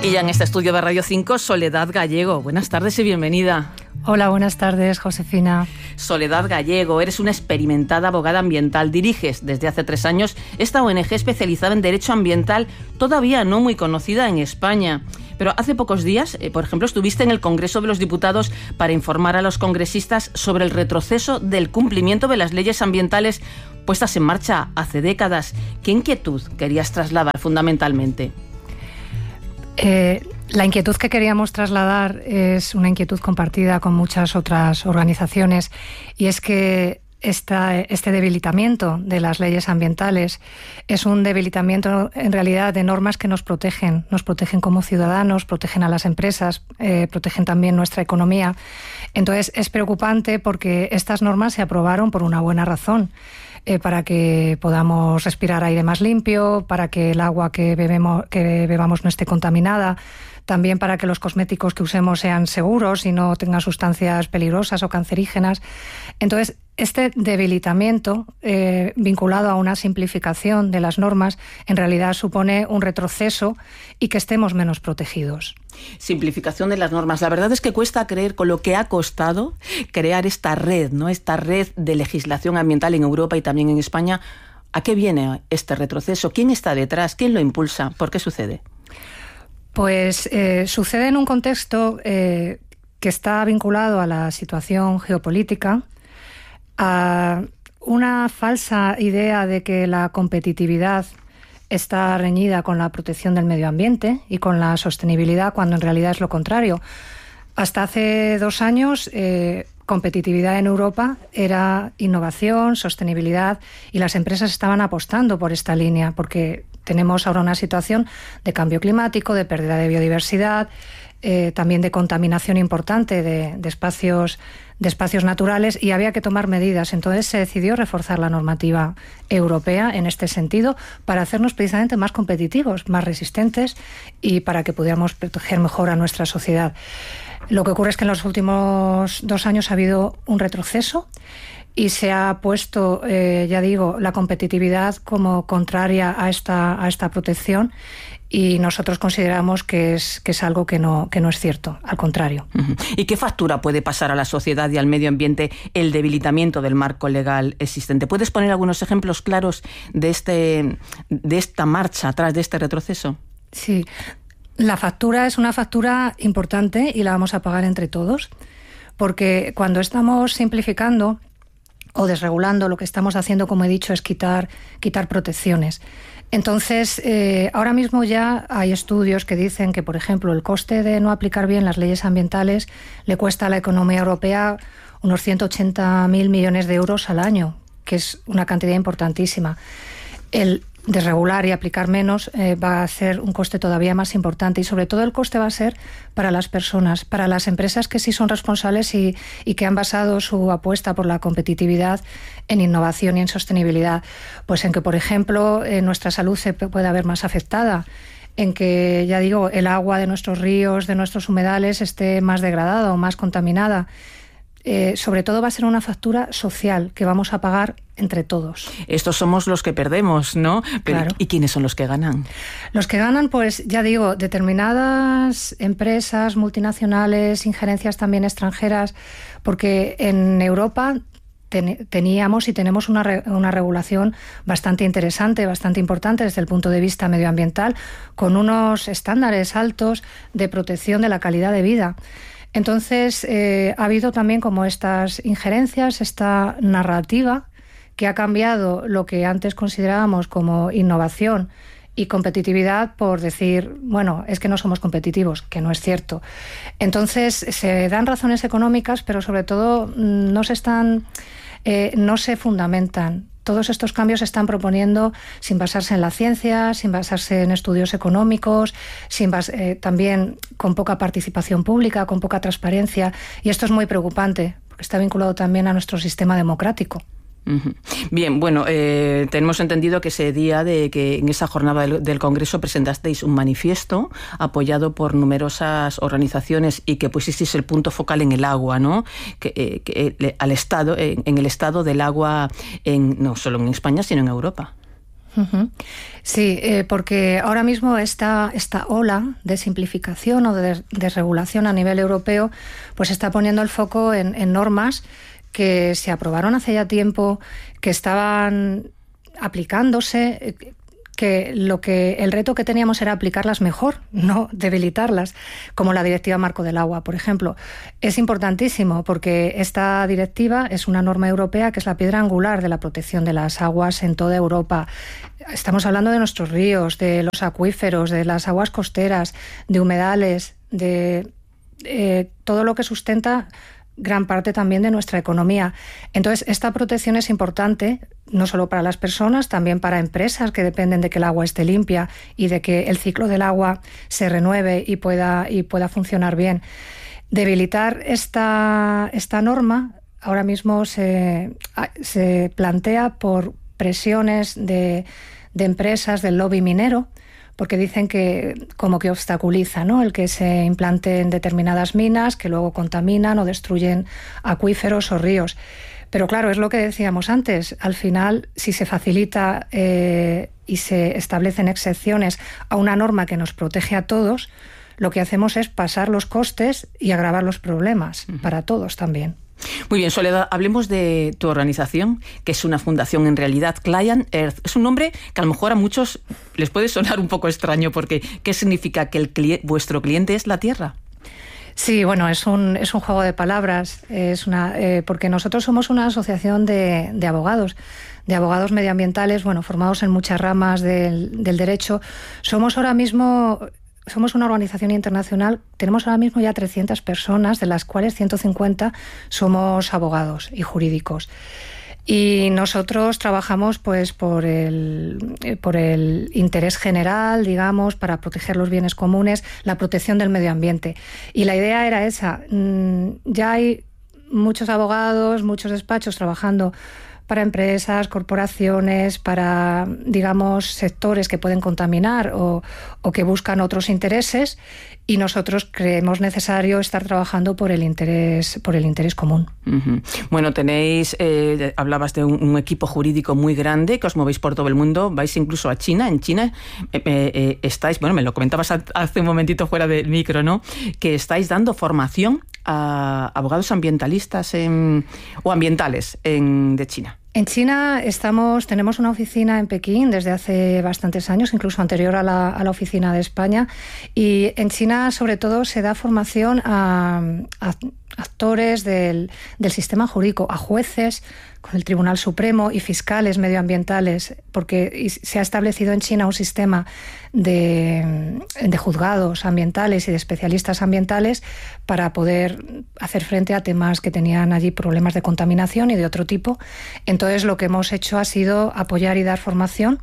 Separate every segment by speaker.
Speaker 1: Y ya en este estudio de Radio 5, Soledad Gallego. Buenas tardes y bienvenida.
Speaker 2: Hola, buenas tardes, Josefina.
Speaker 1: Soledad Gallego, eres una experimentada abogada ambiental. Diriges desde hace 3 años esta ONG especializada en derecho ambiental, todavía no muy conocida en España. Pero hace pocos días, por ejemplo, estuviste en el Congreso de los Diputados para informar a los congresistas sobre el retroceso del cumplimiento de las leyes ambientales puestas en marcha hace décadas. ¿Qué inquietud querías trasladar fundamentalmente?
Speaker 2: La inquietud que queríamos trasladar es una inquietud compartida con muchas otras organizaciones, y es que este debilitamiento de las leyes ambientales es un debilitamiento en realidad de normas que nos protegen como ciudadanos, protegen a las empresas, protegen también nuestra economía. Entonces es preocupante porque estas normas se aprobaron por una buena razón. Para que podamos respirar aire más limpio, para que el agua que bebamos no esté contaminada, también para que los cosméticos que usemos sean seguros y no tengan sustancias peligrosas o cancerígenas. Entonces, este debilitamiento vinculado a una simplificación de las normas en realidad supone un retroceso y que estemos menos protegidos.
Speaker 1: Simplificación de las normas. La verdad es que cuesta creer con lo que ha costado crear esta red, ¿no? Esta red de legislación ambiental en Europa y también en España. ¿A qué viene este retroceso? ¿Quién está detrás? ¿Quién lo impulsa? ¿Por qué sucede?
Speaker 2: Pues sucede en un contexto que está vinculado a la situación geopolítica, a una falsa idea de que la competitividad está reñida con la protección del medio ambiente y con la sostenibilidad, cuando en realidad es lo contrario. Hasta hace 2 años, competitividad en Europa era innovación, sostenibilidad, y las empresas estaban apostando por esta línea, porque tenemos ahora una situación de cambio climático, de pérdida de biodiversidad, también de contaminación importante de espacios naturales, y había que tomar medidas. Entonces se decidió reforzar la normativa europea en este sentido para hacernos precisamente más competitivos, más resistentes, y para que pudiéramos proteger mejor a nuestra sociedad. Lo que ocurre es que en los últimos 2 años ha habido un retroceso y se ha puesto, ya digo, la competitividad como contraria a esta protección, y nosotros consideramos que es algo que no es cierto, al contrario.
Speaker 1: ¿Y qué factura puede pasar a la sociedad y al medio ambiente el debilitamiento del marco legal existente? ¿Puedes poner algunos ejemplos claros de esta marcha atrás de este retroceso?
Speaker 2: Sí, la factura es una factura importante y la vamos a pagar entre todos, porque cuando estamos simplificando o desregulando, lo que estamos haciendo, como he dicho, es quitar protecciones. Entonces, ahora mismo ya hay estudios que dicen que, por ejemplo, el coste de no aplicar bien las leyes ambientales le cuesta a la economía europea unos 180.000 millones de euros al año, que es una cantidad importantísima. El desregular y aplicar menos va a ser un coste todavía más importante, y sobre todo el coste va a ser para las personas, para las empresas que sí son responsables y que han basado su apuesta por la competitividad en innovación y en sostenibilidad. Pues en que, por ejemplo, nuestra salud se pueda ver más afectada, en que, ya digo, el agua de nuestros ríos, de nuestros humedales esté más degradada o más contaminada. Sobre todo va a ser una factura social que vamos a pagar entre todos.
Speaker 1: Estos somos los que perdemos, ¿no? Pero,
Speaker 2: claro.
Speaker 1: ¿y quiénes son los que ganan?
Speaker 2: Los que ganan, pues ya digo, determinadas empresas multinacionales, injerencias también extranjeras, porque en Europa teníamos y tenemos una regulación bastante interesante, bastante importante desde el punto de vista medioambiental, con unos estándares altos de protección de la calidad de vida. Entonces, ha habido también como estas injerencias, esta narrativa que ha cambiado lo que antes considerábamos como innovación y competitividad por decir, bueno, es que no somos competitivos, que no es cierto. Entonces, se dan razones económicas, pero sobre todo no se fundamentan. Todos estos cambios se están proponiendo sin basarse en la ciencia, sin basarse en estudios económicos, también con poca participación pública, con poca transparencia. Y esto es muy preocupante, porque está vinculado también a nuestro sistema democrático.
Speaker 1: Bien, bueno, tenemos entendido que ese día de que en esa jornada del Congreso presentasteis un manifiesto apoyado por numerosas organizaciones y que pusisteis el punto focal en el agua, ¿no? En el estado del agua, no solo en España, sino en Europa.
Speaker 2: Sí, porque ahora mismo esta ola de simplificación o de desregulación a nivel europeo pues está poniendo el foco en normas que se aprobaron hace ya tiempo, que estaban aplicándose, que el reto que teníamos era aplicarlas mejor, no debilitarlas, como la Directiva Marco del Agua, por ejemplo. Es importantísimo porque esta directiva es una norma europea que es la piedra angular de la protección de las aguas en toda Europa. Estamos hablando de nuestros ríos, de los acuíferos, de las aguas costeras, de humedales, de todo lo que sustenta gran parte también de nuestra economía. Entonces, esta protección es importante, no solo para las personas, también para empresas que dependen de que el agua esté limpia y de que el ciclo del agua se renueve y pueda funcionar bien. Debilitar esta norma ahora mismo se plantea por presiones de empresas del lobby minero, porque dicen que como que obstaculiza, ¿no?, el que se implanten determinadas minas que luego contaminan o destruyen acuíferos o ríos. Pero claro, es lo que decíamos antes, al final, si se facilita y se establecen excepciones a una norma que nos protege a todos, lo que hacemos es pasar los costes y agravar los problemas para todos también.
Speaker 1: Muy bien, Soledad, hablemos de tu organización, que es una fundación en realidad, Client Earth. Es un nombre que a lo mejor a muchos les puede sonar un poco extraño, porque ¿qué significa que vuestro cliente es la Tierra?
Speaker 2: Sí, bueno, es un juego de palabras, porque nosotros somos una asociación de abogados medioambientales, bueno, formados en muchas ramas del derecho. Somos una organización internacional, tenemos ahora mismo ya 300 personas, de las cuales 150 somos abogados y jurídicos. Y nosotros trabajamos pues por el interés general, digamos, para proteger los bienes comunes, la protección del medio ambiente. Y la idea era esa. Ya hay muchos abogados, muchos despachos trabajando para empresas, corporaciones, para, digamos, sectores que pueden contaminar o que buscan otros intereses, y nosotros creemos necesario estar trabajando por el interés común.
Speaker 1: Uh-huh. Bueno, tenéis, hablabas de un equipo jurídico muy grande, que os movéis por todo el mundo, vais incluso a China. En China estáis, bueno, me lo comentabas hace un momentito fuera del micro, ¿no?, que estáis dando formación a abogados ambientalistas o ambientales de China.
Speaker 2: En China tenemos una oficina en Pekín desde hace bastantes años, incluso anterior a la oficina de España, y en China sobre todo se da formación a actores del sistema jurídico, a jueces con el Tribunal Supremo y fiscales medioambientales, porque se ha establecido en China un sistema de juzgados ambientales y de especialistas ambientales para poder hacer frente a temas que tenían allí problemas de contaminación y de otro tipo. Entonces lo que hemos hecho ha sido apoyar y dar formación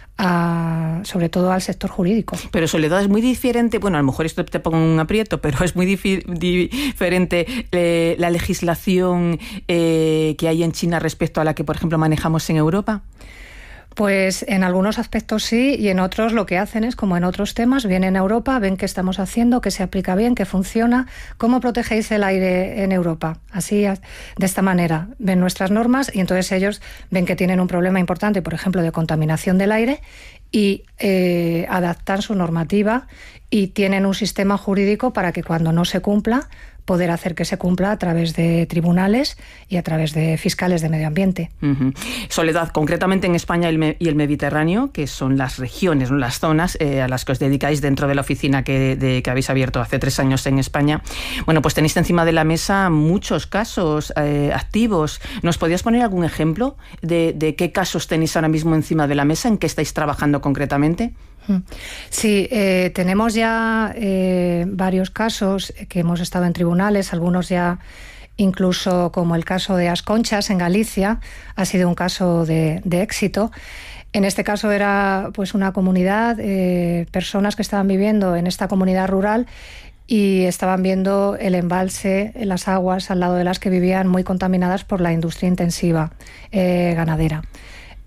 Speaker 2: sobre todo al sector jurídico.
Speaker 1: Pero Soledad, es muy diferente, bueno, a lo mejor esto te pongo en un aprieto, pero es muy diferente la legislación que hay en China respecto a la que, por ejemplo, manejamos en Europa.
Speaker 2: Pues en algunos aspectos sí, y en otros lo que hacen es, como en otros temas, vienen a Europa, ven qué estamos haciendo, que se aplica bien, que funciona. ¿Cómo protegéis el aire en Europa? Así, de esta manera, ven nuestras normas y entonces ellos ven que tienen un problema importante, por ejemplo, de contaminación del aire, y adaptan su normativa y tienen un sistema jurídico para que cuando no se cumpla, poder hacer que se cumpla a través de tribunales y a través de fiscales de medio ambiente. Uh-huh.
Speaker 1: Soledad, concretamente en España y el Mediterráneo, que son las regiones, las zonas a las que os dedicáis dentro de la oficina que habéis abierto hace 3 años en España, bueno, pues tenéis encima de la mesa muchos casos activos. ¿Nos podrías poner algún ejemplo de qué casos tenéis ahora mismo encima de la mesa, en qué estáis trabajando concretamente?
Speaker 2: Sí, tenemos ya varios casos que hemos estado en tribunales, algunos ya incluso, como el caso de As Conchas en Galicia, ha sido un caso de éxito. En este caso era pues una comunidad, personas que estaban viviendo en esta comunidad rural y estaban viendo el embalse, las aguas al lado de las que vivían muy contaminadas por la industria intensiva ganadera.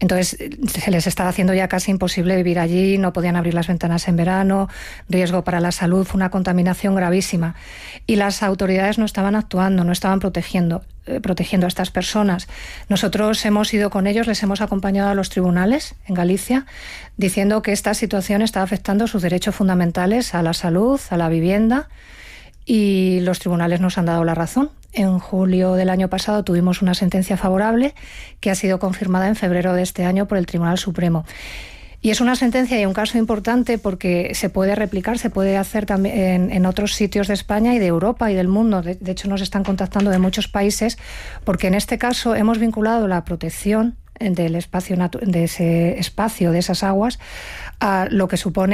Speaker 2: Entonces se les estaba haciendo ya casi imposible vivir allí, no podían abrir las ventanas en verano, riesgo para la salud, fue una contaminación gravísima. Y las autoridades no estaban actuando, no estaban protegiendo a estas personas. Nosotros hemos ido con ellos, les hemos acompañado a los tribunales en Galicia, diciendo que esta situación está afectando sus derechos fundamentales a la salud, a la vivienda, y los tribunales nos han dado la razón. En julio del año pasado tuvimos una sentencia favorable que ha sido confirmada en febrero de este año por el Tribunal Supremo. Y es una sentencia y un caso importante porque se puede replicar, se puede hacer también en otros sitios de España y de Europa y del mundo. De hecho, nos están contactando de muchos países porque en este caso hemos vinculado la protección del espacio, de ese espacio, de esas aguas, a lo que supone